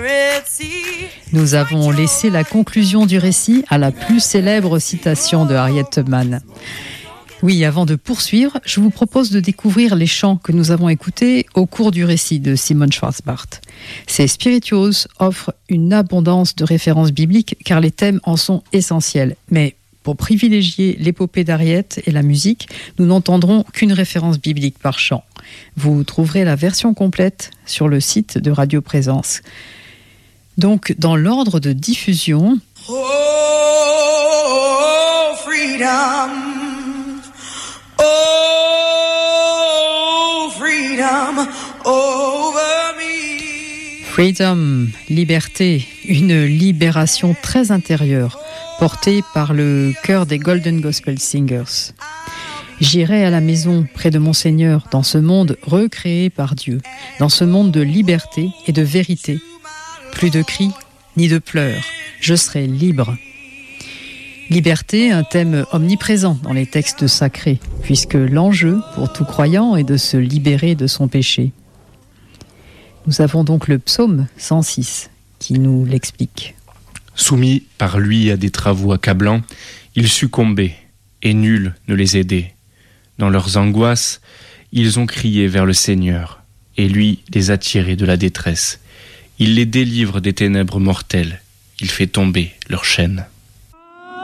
Nous avons laissé la conclusion du récit à la plus célèbre citation de Harriet Tubman. Oui, avant de poursuivre, je vous propose de découvrir les chants que nous avons écoutés au cours du récit de Simon Schwarzbart. Ces spirituals offrent une abondance de références bibliques car les thèmes en sont essentiels. Mais pour privilégier l'épopée d'Harriet et la musique, nous n'entendrons qu'une référence biblique par chant. Vous trouverez la version complète sur le site de Radio Présence. Donc, dans l'ordre de diffusion... Oh, freedom. Oh, freedom over me. Freedom, liberté, une libération très intérieure, portée par le chœur des Golden Gospel Singers. J'irai à la maison près de mon Seigneur dans ce monde recréé par Dieu, dans ce monde de liberté et de vérité. Plus de cris ni de pleurs, je serai libre. Liberté, un thème omniprésent dans les textes sacrés, puisque l'enjeu pour tout croyant est de se libérer de son péché. Nous avons donc le psaume 106 qui nous l'explique. Soumis par lui à des travaux accablants, ils succombaient et nul ne les aidait. Dans leurs angoisses, ils ont crié vers le Seigneur et lui les a tirés de la détresse. Il les délivre des ténèbres mortelles, il fait tomber leurs chaînes.